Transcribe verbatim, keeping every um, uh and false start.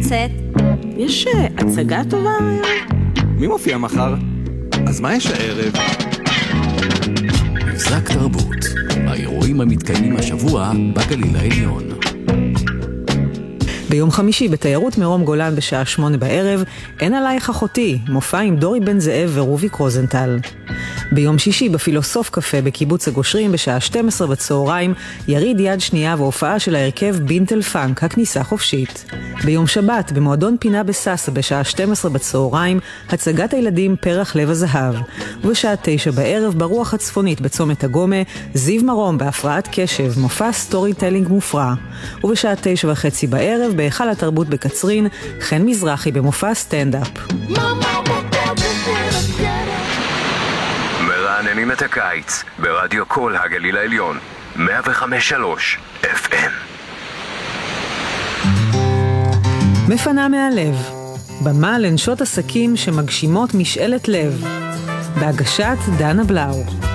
לצאת? יש הצגה טובה? מי מופיע מחר? אז מה יש הערב? מבזק תרבות, האירועים המתקיימים השבוע בגליל העליון. ביום חמישי בתיירות מרום גולן בשעה שמונה בערב, אין עלייך אחותי, מופע עם דורי בן זאב ורובי קרוזנטל. ביום שישי בפילוסוף קפה בקיבוץ הגושרים בשעה שתים עשרה בצהריים, יריד יד שנייה והופעה של ההרכב בינטל פאנק, הכניסה חופשית. ביום שבת במועדון פינה בססה בשעה שתים עשרה בצהריים, הצגת הילדים פרח לב הזהב. ובשעה תשע בערב ברוח הצפונית בצומת הגומה, זיו מרום בהפרעת קשב, מופע סטורי טלינג מופרע. ובשעה תשע וחצי בערב בהיכל התרבות בקצרין, חן מזרחי במופע סטנדאפ. מרעננים את הקיץ ברדיו כל הגליל העליון מאה וחמש שלוש אף אם. מפנה מהלב, במה לנשות עסקים שמגשימות משאלת לב, בהגשת דנה בלאו.